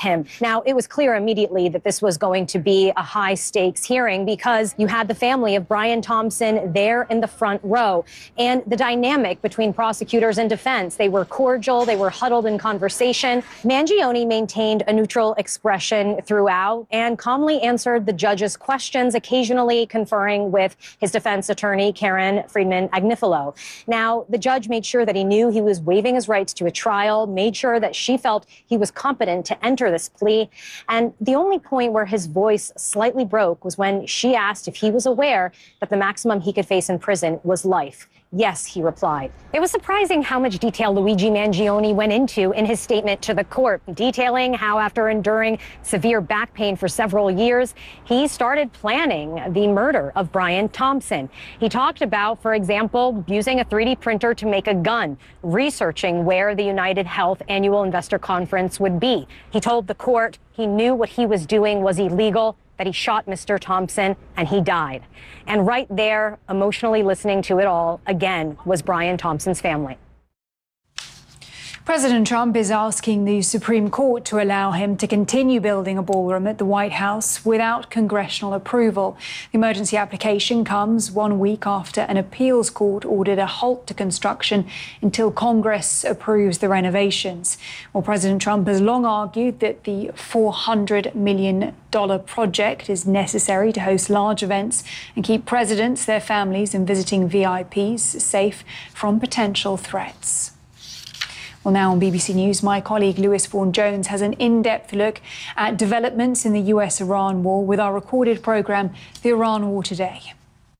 him. Now, it was clear immediately that this was going to be a high-stakes hearing because you had the family of Brian Thompson there in the front row. And the dynamic between prosecutors and defense, they were cordial, they were huddled in conversation. Mangione maintained a neutral expression throughout and calmly answered the judge's questions, occasionally conferring with his defense attorney, Karen Friedman-Agnifilo. Now, the judge made sure that he knew he was waiving his rights to a trial, made sure that she felt he was competent to enter this plea. And the only point where his voice slightly broke was when she asked if he was aware that the maximum he could face in prison was life. Yes, he replied. It was surprising how much detail Luigi Mangione went into in his statement to the court, detailing how after enduring severe back pain for several years, he started planning the murder of Brian Thompson. He talked about, for example, using a 3D printer to make a gun, researching where the United Health Annual Investor Conference would be. He told the court he knew what he was doing was illegal, that he shot Mr. Thompson and he died. And right there, emotionally listening to it all, again, was Brian Thompson's family. President Trump is asking the Supreme Court to allow him to continue building a ballroom at the White House without congressional approval. The emergency application comes 1 week after an appeals court ordered a halt to construction until Congress approves the renovations. Well, President Trump has long argued that the $400 million project is necessary to host large events and keep presidents, their families, and visiting VIPs safe from potential threats. Well, now on BBC News, my colleague Lewis Vaughan-Jones has an in-depth look at developments in the US-Iran war with our recorded programme, The Iran War Today.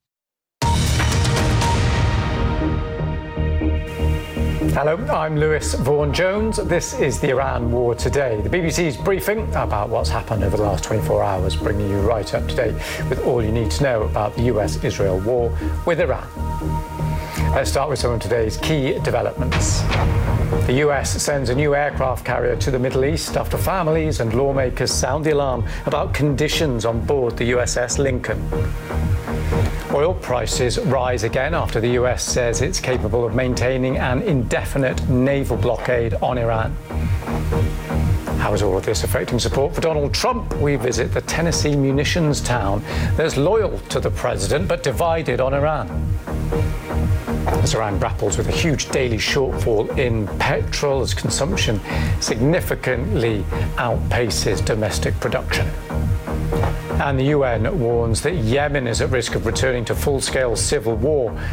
Hello, I'm Lewis Vaughan-Jones. This is The Iran War Today, the BBC's briefing about what's happened over the last 24 hours, bringing you right up to date with all you need to know about the US-Israel war with Iran. Let's start with some of today's key developments. The US sends a new aircraft carrier to the Middle East after families and lawmakers sound the alarm about conditions on board the USS Lincoln. Oil prices rise again after the US says it's capable of maintaining an indefinite naval blockade on Iran. How is all of this affecting support for Donald Trump? We visit the Tennessee munitions town that's loyal to the president but divided on Iran. As Iran grapples with a huge daily shortfall in petrol as consumption significantly outpaces domestic production. And the UN warns that Yemen is at risk of returning to full-scale civil war